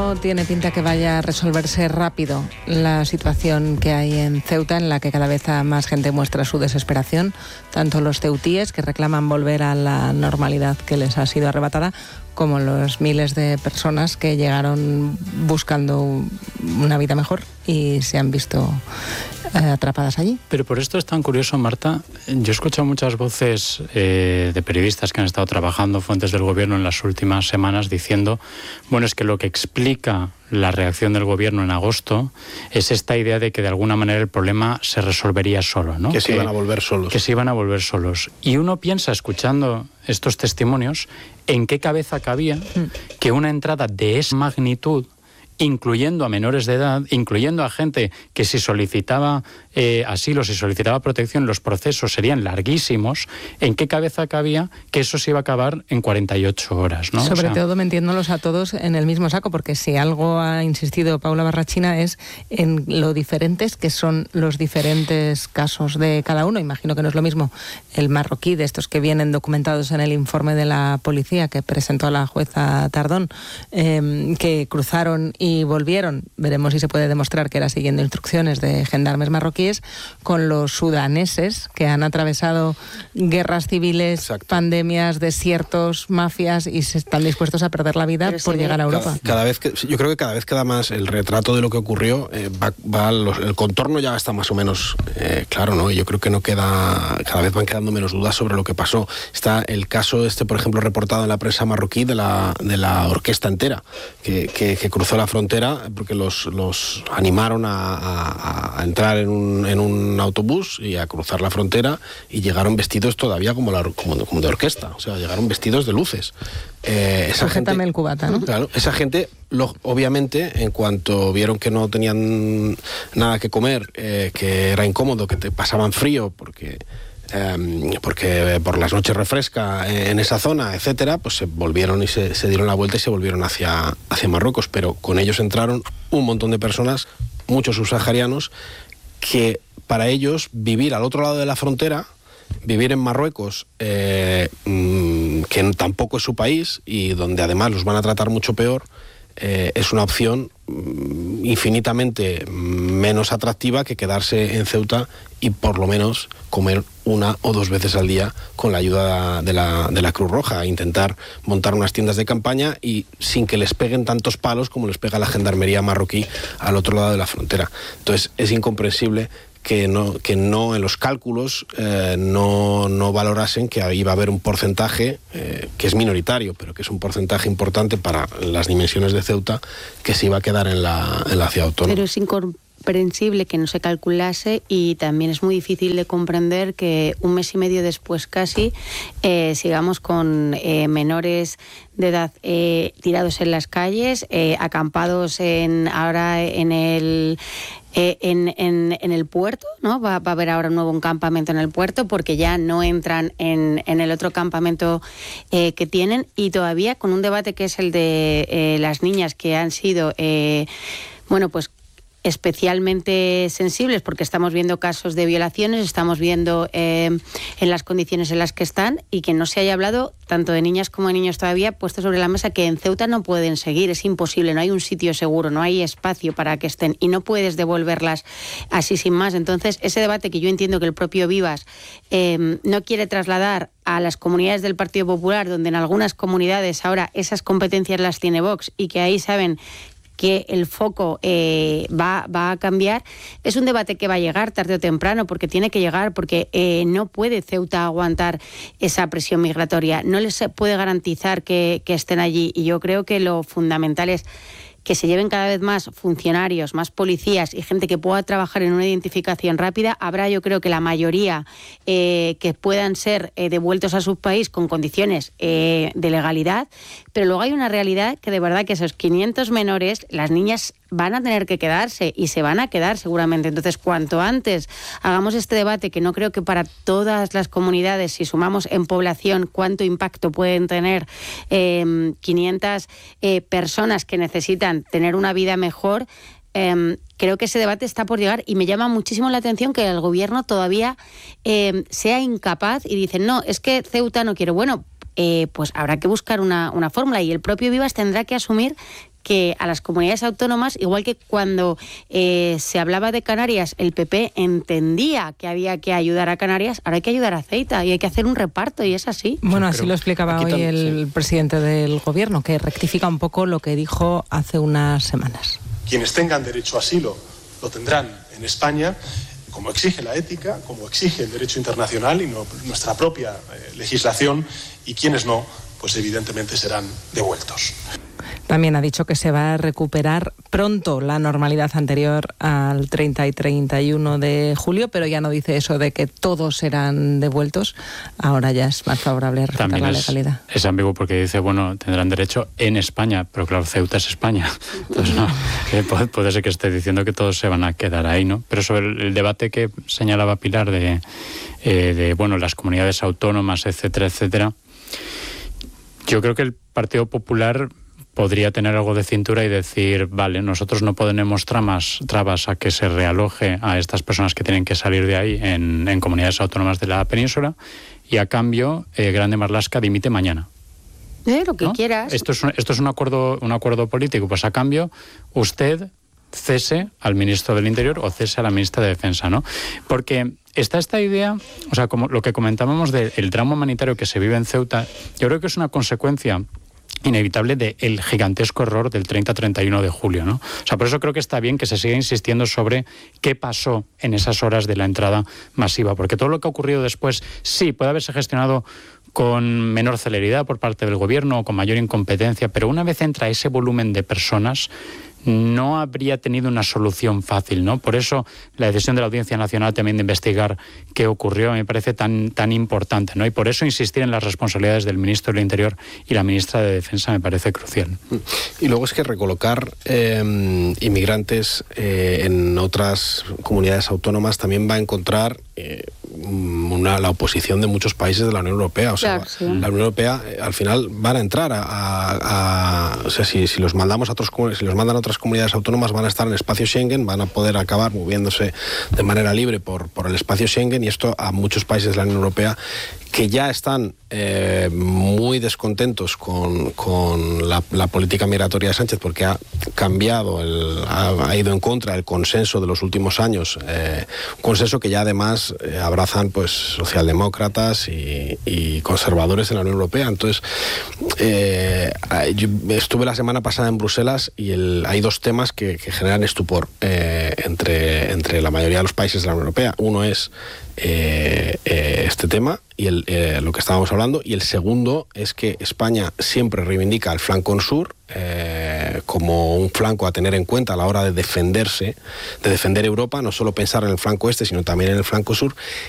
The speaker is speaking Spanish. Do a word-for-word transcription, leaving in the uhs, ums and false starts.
no tiene pinta que vaya a resolverse rápido la situación que hay en Ceuta, en la que cada vez más gente muestra su desesperación, tanto los ceutíes, que reclaman volver a la normalidad que les ha sido arrebatada, como los miles de personas que llegaron buscando una vida mejor y se han visto eh, atrapadas allí. Pero por esto es tan curioso, Marta. Yo he escuchado muchas voces eh, de periodistas que han estado trabajando, fuentes del gobierno en las últimas semanas, diciendo, bueno, es que lo que explica la reacción del gobierno en agosto es esta idea de que de alguna manera el problema se resolvería solo, ¿no? Que se iban a volver solos. Que se iban a volver solos. Y uno piensa, escuchando estos testimonios, en qué cabeza cabía que una entrada de esa magnitud, incluyendo a menores de edad, incluyendo a gente que si solicitaba eh, asilo, si solicitaba protección, los procesos serían larguísimos, ¿en qué cabeza cabía que eso se iba a acabar en cuarenta y ocho horas? ¿No? Sobre o sea, todo metiéndolos a todos en el mismo saco, porque si algo ha insistido Paula Barrachina es en lo diferentes que son los diferentes casos de cada uno. Imagino que no es lo mismo el marroquí, de estos que vienen documentados en el informe de la policía que presentó la jueza Tardón, eh, que cruzaron y y volvieron, veremos si se puede demostrar que era siguiendo instrucciones de gendarmes marroquíes, con los sudaneses que han atravesado guerras civiles, Exacto. pandemias, desiertos, mafias y se están dispuestos a perder la vida por sí, llegar a Europa. Cada, cada vez que, yo creo que cada vez queda más el retrato de lo que ocurrió, eh, va, va los, el contorno ya está más o menos eh, claro, ¿no? Yo creo que no queda, cada vez van quedando menos dudas sobre lo que pasó. Está el caso este, por ejemplo, reportado en la prensa marroquí de la, de la orquesta entera que, que, que cruzó la frontera porque los, los animaron a, a, a entrar en un, en un autobús y a cruzar la frontera y llegaron vestidos todavía como, la, como, de, como de orquesta, o sea, llegaron vestidos de luces. Eh, esa gente, el cubata, ¿no? Claro, esa gente, lo, obviamente, en cuanto vieron que no tenían nada que comer, eh, que era incómodo, que te pasaban frío porque... Eh, porque por las noches refresca en esa zona, etcétera, pues se volvieron y se, se dieron la vuelta y se volvieron hacia, hacia Marruecos, pero con ellos entraron un montón de personas, muchos subsaharianos, que para ellos vivir al otro lado de la frontera, vivir en Marruecos, eh, que tampoco es su país y donde además los van a tratar mucho peor, eh, es una opción infinitamente menos atractiva que quedarse en Ceuta y por lo menos comer una o dos veces al día con la ayuda de la, de la Cruz Roja, intentar montar unas tiendas de campaña y sin que les peguen tantos palos como les pega la gendarmería marroquí al otro lado de la frontera. Entonces es incomprensible que no, que no en los cálculos eh, no, no valorasen que ahí va a haber un porcentaje eh, que es minoritario, pero que es un porcentaje importante para las dimensiones de Ceuta, que se iba a quedar en la, en la ciudad autónoma. Pero es incomprensible que no se calculase y también es muy difícil de comprender que un mes y medio después casi eh, sigamos con eh, menores de edad eh, tirados en las calles, eh, acampados en ahora en el eh, en, en, en el puerto, ¿no? Va, va a haber ahora un nuevo campamento en el puerto porque ya no entran en, en el otro campamento eh, que tienen, y todavía con un debate que es el de eh, las niñas que han sido eh, bueno pues especialmente sensibles porque estamos viendo casos de violaciones, estamos viendo eh, en las condiciones en las que están, y que no se haya hablado tanto de niñas como de niños todavía, puesto sobre la mesa que en Ceuta no pueden seguir, es imposible, no hay un sitio seguro, no hay espacio para que estén y no puedes devolverlas así sin más. Entonces ese debate que yo entiendo que el propio Vivas eh, no quiere trasladar a las comunidades del Partido Popular, donde en algunas comunidades ahora esas competencias las tiene Vox y que ahí saben que el foco eh, va, va a cambiar, es un debate que va a llegar tarde o temprano, porque tiene que llegar, porque eh, no puede Ceuta aguantar esa presión migratoria, no les puede garantizar que, que estén allí, y yo creo que lo fundamental es que se lleven cada vez más funcionarios, más policías y gente que pueda trabajar en una identificación rápida. Habrá, yo creo que la mayoría eh, que puedan ser eh, devueltos a su país con condiciones eh, de legalidad, pero luego hay una realidad que de verdad que esos quinientos menores, las niñas van a tener que quedarse y se van a quedar seguramente. Entonces, cuanto antes hagamos este debate, que no creo que para todas las comunidades, si sumamos en población cuánto impacto pueden tener eh, quinientas eh, personas que necesitan tener una vida mejor, eh, creo que ese debate está por llegar, y me llama muchísimo la atención que el gobierno todavía eh, sea incapaz y dice, no, es que Ceuta no quiere. Bueno, Eh, pues habrá que buscar una, una fórmula, y el propio Vivas tendrá que asumir que a las comunidades autónomas, igual que cuando eh, se hablaba de Canarias, el P P entendía que había que ayudar a Canarias, ahora hay que ayudar a Ceuta y hay que hacer un reparto, y es así. Bueno, así lo explicaba hoy el sí. presidente del Gobierno, que rectifica un poco lo que dijo hace unas semanas. Quienes tengan derecho a asilo lo tendrán en España, como exige la ética, como exige el derecho internacional y no, nuestra propia eh, legislación, y quienes no, pues evidentemente serán devueltos. También ha dicho que se va a recuperar pronto la normalidad anterior al treinta y treinta y uno de julio, pero ya no dice eso de que todos serán devueltos. Ahora ya es más favorable respetar También la es, legalidad. Es ambiguo porque dice, bueno, tendrán derecho en España, pero claro, Ceuta es España. Entonces, no, eh, puede, puede ser que esté diciendo que todos se van a quedar ahí, ¿no? Pero sobre el, el debate que señalaba Pilar de, eh, de, bueno, las comunidades autónomas, etcétera, etcétera, yo creo que el Partido Popular podría tener algo de cintura y decir, vale, nosotros no ponemos tramas, trabas a que se realoje a estas personas que tienen que salir de ahí en, en comunidades autónomas de la península, y a cambio eh, Grande Marlaska dimite mañana. Eh, lo que ¿No? quieras. Esto es un, esto es un acuerdo, un acuerdo político. Pues a cambio, usted cese al ministro del Interior o cese a la ministra de Defensa, ¿no? Porque está esta idea, o sea, como lo que comentábamos del drama humanitario que se vive en Ceuta, yo creo que es una consecuencia inevitable del gigantesco error del treinta a treinta y uno de julio, ¿no? O sea, por eso creo que está bien que se siga insistiendo sobre qué pasó en esas horas de la entrada masiva, porque todo lo que ha ocurrido después, sí, puede haberse gestionado con menor celeridad por parte del gobierno o con mayor incompetencia, pero una vez entra ese volumen de personas, no habría tenido una solución fácil, ¿no? Por eso la decisión de la Audiencia Nacional también de investigar qué ocurrió me parece tan, tan importante, ¿no? Y por eso insistir en las responsabilidades del ministro del Interior y la ministra de Defensa me parece crucial. Y luego es que recolocar eh, inmigrantes eh, en otras comunidades autónomas también va a encontrar eh, una, la oposición de muchos países de la Unión Europea. O sea, claro, sí. La Unión Europea eh, al final van a entrar a, a, a o sea, si, si los mandamos a otros, si los mandan a otras comunidades autónomas, van a estar en el espacio Schengen, van a poder acabar moviéndose de manera libre por, por el espacio Schengen, y esto a muchos países de la Unión Europea que ya están eh, muy descontentos con, con la, la política migratoria de Sánchez, porque ha cambiado, el, ha, ha ido en contra del consenso de los últimos años, eh, un consenso que ya además eh, abrazan pues socialdemócratas y, y conservadores en la Unión Europea. Entonces, eh, yo estuve la semana pasada en Bruselas y el, hay dos temas que, que generan estupor eh, entre, entre la mayoría de los países de la Unión Europea. Uno es eh, eh, este tema y el, eh, lo que estábamos hablando, y el segundo es que España siempre reivindica el flanco sur eh, como un flanco a tener en cuenta a la hora de defenderse, de defender Europa, no solo pensar en el flanco este, sino también en el flanco sur.